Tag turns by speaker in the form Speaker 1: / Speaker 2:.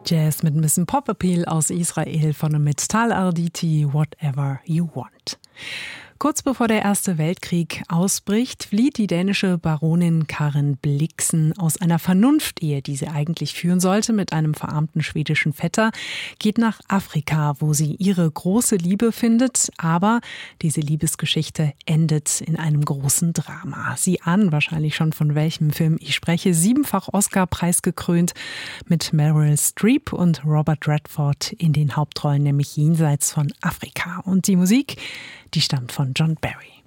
Speaker 1: Jazz mit ein bisschen Pop-Appeal aus Israel von und mit Tal Arditi, Whatever You Want. Kurz bevor der Erste Weltkrieg ausbricht, flieht die dänische Baronin Karen Blixen aus einer Vernunftehe, die sie eigentlich führen sollte, mit einem verarmten schwedischen Vetter, geht nach Afrika, wo sie ihre große Liebe findet. Aber diese Liebesgeschichte endet in einem großen Drama. Sie ahnen wahrscheinlich schon, von welchem Film ich spreche. 7-fach Oscar-Preis gekrönt mit Meryl Streep und Robert Redford in den Hauptrollen, nämlich Jenseits von Afrika. Und die Musik, die stammt von John Barry.